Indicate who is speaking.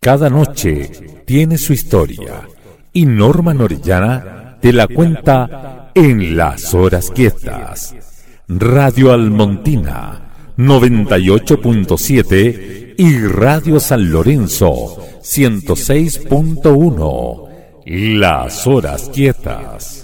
Speaker 1: Cada noche tiene su historia y Norman Orellana te la cuenta en Las Horas Quietas. Radio Almontina 98.7 y Radio San Lorenzo 106.1. Las Horas Quietas.